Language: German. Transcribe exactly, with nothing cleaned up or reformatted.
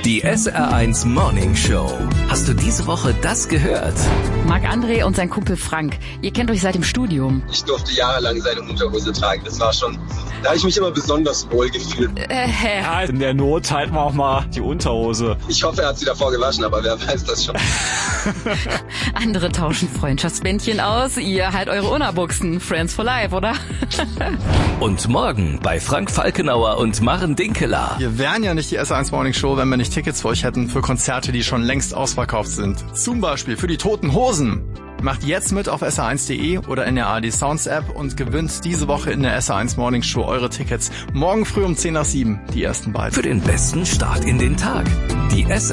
Die S R eins Morning Show. Hast du diese Woche das gehört? Marc-André und sein Kumpel Frank, ihr kennt euch seit dem Studium. Ich durfte jahrelang seine Unterhose tragen. Das war schon, da habe ich mich immer besonders wohl gefühlt. Äh, hä? Ja, in der Not halten wir auch mal die Unterhose. Ich hoffe, er hat sie davor gewaschen, aber wer weiß das schon. Andere tauschen Freundschaftsbändchen aus, ihr halt eure Unabuchsen. Friends for life, oder? Und morgen bei Frank Falkenauer und Maren Dinkeler. Wir wären ja nicht die S R eins Morning Show, wenn wir nicht Tickets für euch hätten für Konzerte, die schon längst ausverkauft sind. Zum Beispiel für die Toten Hosen. Macht jetzt mit auf S R eins punkt de oder in der A R D Sounds App und gewinnt diese Woche in der S R eins Morning Show eure Tickets. Morgen früh um zehn nach sieben, die ersten beiden. Für den besten Start in den Tag. Die S